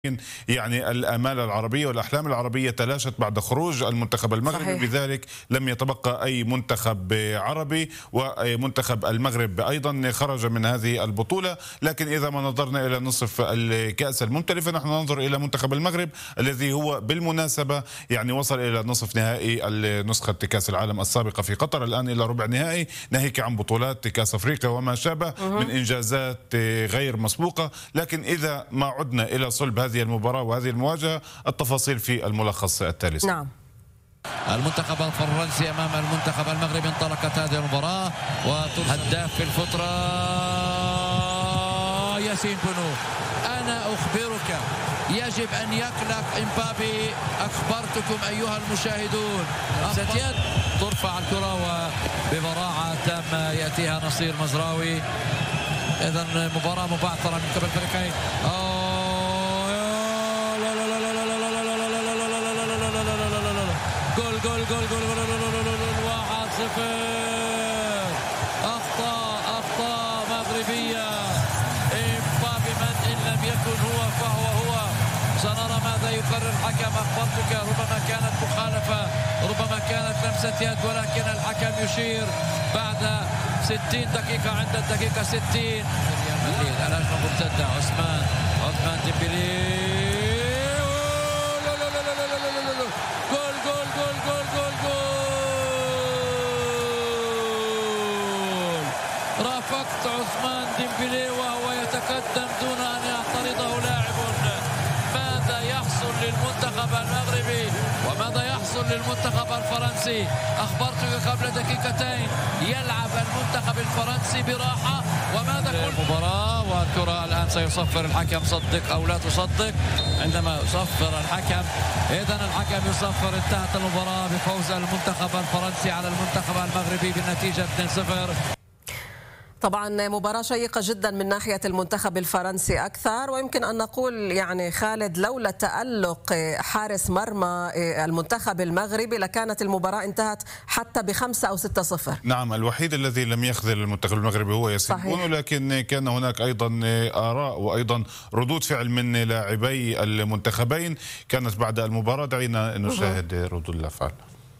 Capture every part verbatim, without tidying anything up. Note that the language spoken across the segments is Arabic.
يعني الآمال العربية والأحلام العربية تلاشت بعد خروج المنتخب المغربي. صحيح. بذلك لم يتبقى أي منتخب عربي، ومنتخب المغرب أيضا خرج من هذه البطولة. لكن إذا ما نظرنا إلى نصف الكأس الممتلئ فنحن ننظر إلى منتخب المغرب الذي هو بالمناسبة يعني وصل إلى نصف نهائي نسخة كأس العالم السابقة في قطر، الآن إلى ربع نهائي، ناهيك عن بطولات كأس أفريقيا وما شابه من إنجازات غير مسبوقة. لكن إذا ما عدنا إلى صلب هذه هذه المباراة وهذه المواجهة، التفاصيل في الملخص التالي. نعم. المنتخب الفرنسي امام المنتخب المغربي، انطلقت هذه المباراة وهداف في الفترة ياسين بونو. انا اخبرك يجب ان يقلق امبابي، اخبرتكم ايها المشاهدون. ستيات ترفع الكرة وببراعة تامة ياتيها نصير مزراوي. اذا مباراة مبعثرة من قبل الفريقين. جول جول جول جول واحد صفر. أخطاء أخطاء مغربية. إمبابي من إن لم يكن هو فهو هو. سنرى ماذا يقرر الحكم. أخبرتك ربما كانت مخالفة، ربما كانت لمسة يد، ولكن الحكم يشير بعد ستين دقيقة، عند الدقيقة ستين. الهجمة مرتدة. عثمان عثمان ديمبلي. رافقت عثمان ديمبلي وهو يتقدم دون أن يعترضه لاعب. ماذا يحصل للمنتخب المغربي وماذا يحصل للمنتخب الفرنسي؟ أخبرتك قبل دقيقتين يلعب المنتخب الفرنسي براحة. وماذا كل المباراة والكرة الآن سيصفر الحكم. صدق أو لا تصدق. عندما يصفر الحكم إذن الحكم يصفر. انتهت المباراة بفوز المنتخب الفرنسي على المنتخب المغربي بالنتيجة اثنين صفر. طبعا مباراة شيقة جدا من ناحية المنتخب الفرنسي أكثر، ويمكن أن نقول يعني خالد لولا تألق حارس مرمى المنتخب المغربي لكانت المباراة انتهت حتى بخمسة أو ستة صفر. نعم، الوحيد الذي لم يخذل المنتخب المغربي هو ياسين بونو، لكن كان هناك أيضا آراء وأيضا ردود فعل من لاعبي المنتخبين كانت بعد المباراة. دعينا نشاهد ردود الأفعال.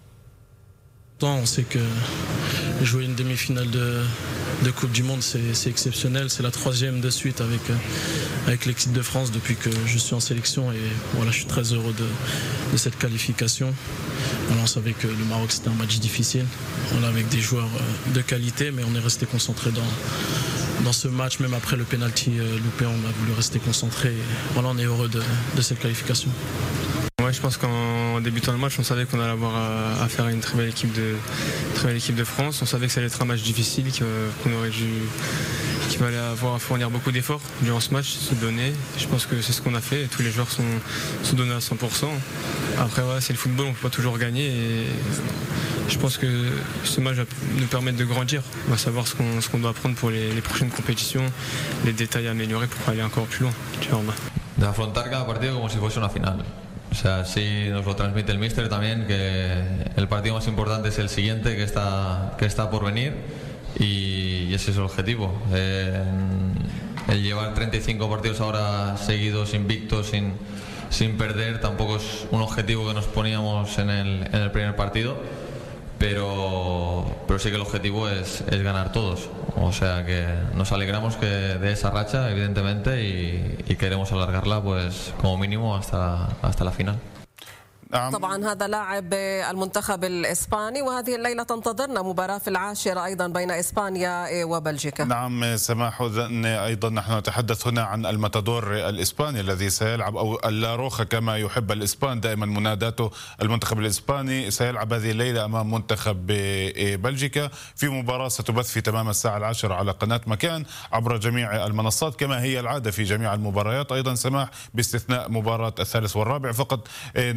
On sait que jouer une demi-finale de, de Coupe du Monde, c'est exceptionnel. C'est la troisième de suite avec, avec l'équipe de France depuis que je suis en sélection. Et voilà, je suis très heureux de, de cette qualification. Alors, on savait que le Maroc, c'était un match difficile. Voilà, avec des joueurs de qualité, mais on est resté concentré dans, dans ce match. Même après le penalty loupé, on a voulu rester concentré. Et voilà, on est heureux de, de cette qualification. Ouais, je pense qu'en débutant le match, on savait qu'on allait avoir à faire une très belle équipe de, très belle équipe de France. On savait que ça allait être un match difficile, qu'on aurait dû, qu'il fallait avoir à fournir beaucoup d'efforts durant ce match, se donner. Je pense que c'est ce qu'on a fait. Tous les joueurs sont, sont donnés à cent pour cent. Après, voilà, c'est le football, on ne peut pas toujours gagner. Et je pense que ce match va nous permettre de grandir. On va savoir ce qu'on ce qu'on doit apprendre pour les, les prochaines compétitions, les détails à améliorer pour aller encore plus loin. De afrontar cada partido como si fuese una final. O sea, así nos lo transmite el míster también, que el partido más importante es el siguiente que está, que está por venir, y, y ese es el objetivo. Eh, el llevar treinta y cinco partidos ahora seguidos, invictos, sin, sin perder, tampoco es un objetivo que nos poníamos en el, en el primer partido, pero, pero sí que el objetivo es, es ganar todos. O sea que nos alegramos que de esa racha, evidentemente, y, y queremos alargarla pues como mínimo hasta, hasta la final. طبعا هذا لاعب المنتخب الإسباني، وهذه الليلة تنتظرنا مباراة في العاشرة أيضا بين إسبانيا وبلجيكا. نعم سماح، أيضا نحن نتحدث هنا عن الماتادور الإسباني الذي سيلعب، أو اللاروخا كما يحب الإسبان دائما مناداته المنتخب الإسباني، سيلعب هذه الليلة أمام منتخب بلجيكا في مباراة ستبث في تمام الساعة العاشرة على قناة مكان عبر جميع المنصات كما هي العادة في جميع المباريات. أيضا سماح باستثناء مباراة الثالث والرابع، فقط ندعو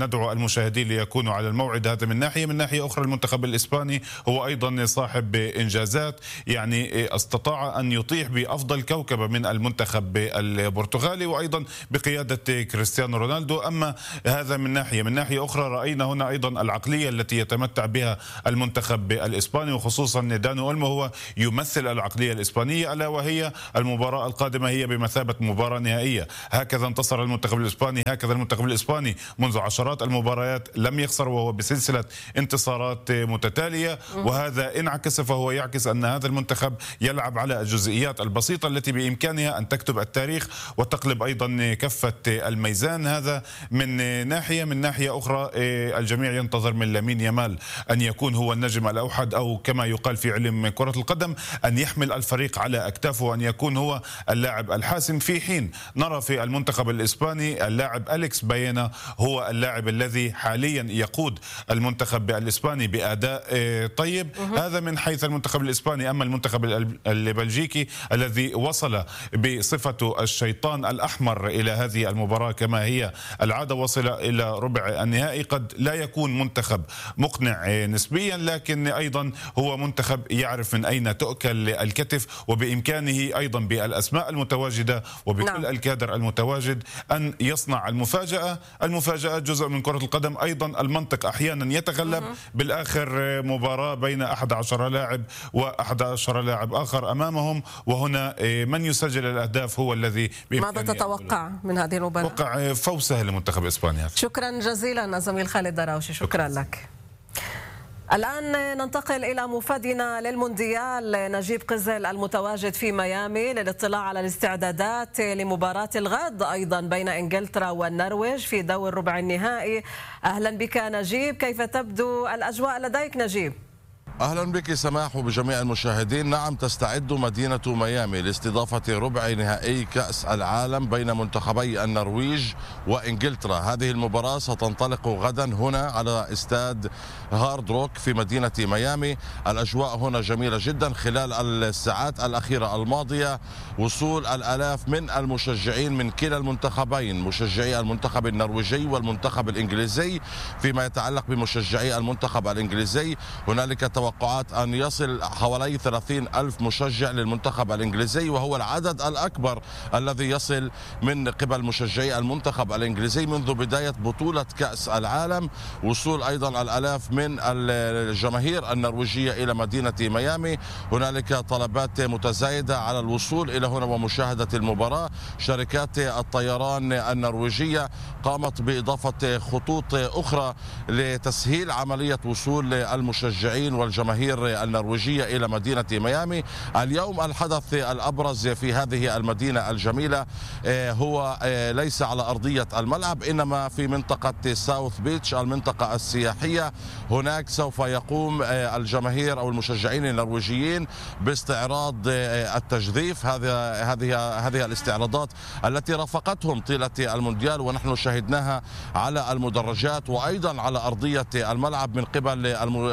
المشاهدين ليكونوا على الموعد. هذا من ناحية. من ناحية أخرى المنتخب الإسباني هو أيضا صاحب إنجازات، يعني استطاع أن يطيح بأفضل كوكبة من المنتخب البرتغالي وأيضا بقيادة كريستيانو رونالدو. أما هذا من ناحية. من ناحية أخرى رأينا هنا أيضا العقلية التي يتمتع بها المنتخب الإسباني، وخصوصا داني أولمو هو يمثل العقلية الإسبانية، ألا وهي المباراة القادمة هي بمثابة مباراة نهائية. هكذا انتصر المنتخب الإسباني، هكذا المنتخب الإسباني منذ عشرات المباريات لم يخسر، وهو بسلسلة انتصارات متتالية. وهذا انعكس، فهو يعكس أن هذا المنتخب يلعب على الجزئيات البسيطة التي بإمكانها أن تكتب التاريخ وتقلب أيضا كفة الميزان. هذا من ناحية. من ناحية أخرى الجميع ينتظر من لامين يامال أن يكون هو النجم الأوحد، أو كما يقال في علم كرة القدم أن يحمل الفريق على أكتافه وأن يكون هو اللاعب الحاسم، في حين نرى في المنتخب الإسباني اللاعب أليكس باينا هو اللاعب الذي حاليا يقود المنتخب الإسباني بأداء طيب. هذا من حيث المنتخب الإسباني. أما المنتخب البلجيكي الذي وصل بصفة الشيطان الأحمر إلى هذه المباراة كما هي العادة، وصل إلى ربع النهائي. قد لا يكون منتخب مقنع نسبيا، لكن أيضا هو منتخب يعرف من أين تؤكل الكتف، وبإمكانه أيضا بالأسماء المتواجدة وبكل نعم. الكادر المتواجد أن يصنع المفاجأة. المفاجأة جزء من كرة القدم. أيضا المنطق أحيانا يتغلب. بالآخر مباراة بين أحد عشر لاعب وأحد عشر لاعب آخر أمامهم، وهنا من يسجل الأهداف هو الذي. ماذا تتوقع من هذه المباراة؟ توقع فوز سهل لمنتخب إسبانيا. شكرا جزيلا زميل خالد دراوشي، شكرا لك. الآن ننتقل إلى مفادنا للمونديال نجيب قزل المتواجد في ميامي للاطلاع على الاستعدادات لمباراة الغد أيضا بين إنجلترا والنرويج في دور ربع النهائي. أهلا بك نجيب، كيف تبدو الأجواء لديك نجيب؟ أهلا بك سماح وبجميع المشاهدين. نعم، تستعد مدينة ميامي لاستضافة ربع نهائي كأس العالم بين منتخبي النرويج وإنجلترا. هذه المباراة ستنطلق غدا هنا على استاد هارد روك في مدينة ميامي. الأجواء هنا جميلة جدا. خلال الساعات الأخيرة الماضية وصول الآلاف من المشجعين من كلا المنتخبين، مشجعي المنتخب النرويجي والمنتخب الإنجليزي. فيما يتعلق بمشجعي المنتخب الإنجليزي هنالك توقعات أن يصل حوالي ثلاثين ألف مشجع للمنتخب الإنجليزي، وهو العدد الأكبر الذي يصل من قبل مشجعي المنتخب الإنجليزي منذ بداية بطولة كأس العالم. وصول أيضا الآلاف من الجماهير النرويجية إلى مدينة ميامي. هنالك طلبات متزايدة على الوصول إلى هنا ومشاهدة المباراة. شركات الطيران النرويجية قامت بإضافة خطوط أخرى لتسهيل عملية وصول المشجعين والجماهير النرويجية إلى مدينة ميامي. اليوم الحدث الأبرز في هذه المدينة الجميلة هو ليس على أرضية الملعب، إنما في منطقة ساوث بيتش المنطقة السياحية. هناك سوف يقوم الجماهير أو المشجعين النرويجيين باستعراض التجذيف. هذه هذه هذه الاستعراضات التي رافقتهم طيلة المونديال ونحن شهدناها على المدرجات وأيضا على أرضية الملعب من قبل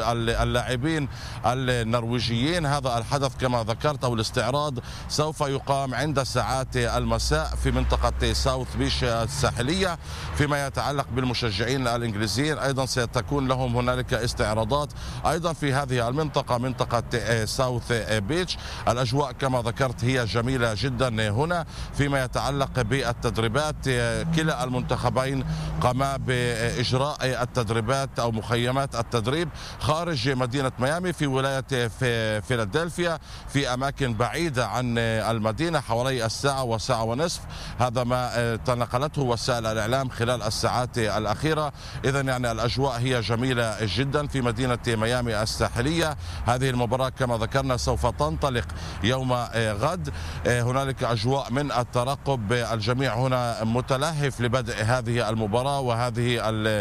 اللاعبين النرويجيين. هذا الحدث كما ذكرت أو الاستعراض سوف يقام عند ساعات المساء في منطقة ساوث بيش الساحلية. فيما يتعلق بالمشجعين الإنجليزيين أيضا ستكون لهم هنالك استعراضات أيضا في هذه المنطقة، منطقة ساوث بيتش. الأجواء كما ذكرت هي جميلة جدا هنا. فيما يتعلق بالتدريبات كلا المنتخبين قاما بإجراء التدريبات أو مخيمات التدريب خارج مدينة ميامي في ولاية في فيلادلفيا في أماكن بعيدة عن المدينة حوالي الساعة وساعة ونصف. هذا ما تنقلته وسائل الإعلام خلال الساعات الأخيرة. إذا يعني الأجواء هي جميلة جدا في مدينة ميامي الساحلية. هذه المباراة كما ذكرنا سوف تنطلق يوم غد. هنالك أجواء من الترقب. الجميع هنا متلهف لبدء هذه المباراة وهذه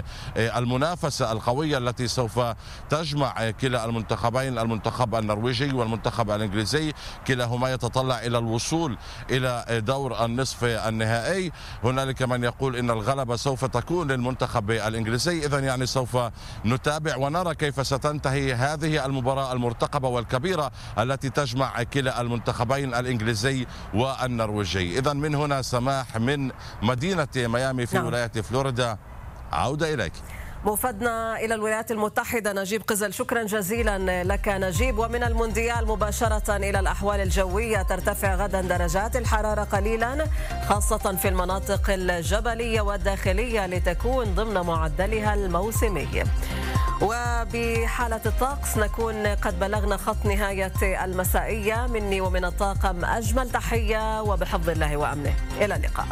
المنافسة القوية التي سوف تجمع كلا المنتخبين، المنتخب النرويجي والمنتخب الإنجليزي. كلاهما يتطلع إلى الوصول إلى دور النصف النهائي. هنالك من يقول إن الغلبة سوف تكون للمنتخب الإنجليزي. إذن يعني سوف نتابع ونرى كيف ستنتهي هذه المباراة المرتقبة والكبيرة التي تجمع كلا المنتخبين الإنجليزي والنرويجي. إذن من هنا سماح من مدينة ميامي في نعم. ولاية فلوريدا، عودة إليك. موفدنا إلى الولايات المتحدة نجيب قزل، شكرا جزيلا لك نجيب. ومن المونديال مباشرة إلى الأحوال الجوية، ترتفع غدا درجات الحرارة قليلا خاصة في المناطق الجبلية والداخلية لتكون ضمن معدلها الموسمي. وبحالة الطقس نكون قد بلغنا خط نهاية المسائية. مني ومن الطاقم أجمل تحية وبحفظ الله وأمنه، إلى اللقاء.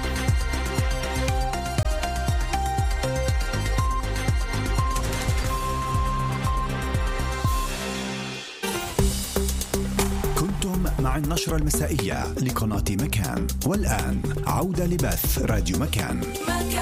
مع النشرة المسائية لقناة مكان، والآن عودة لبث راديو مكان.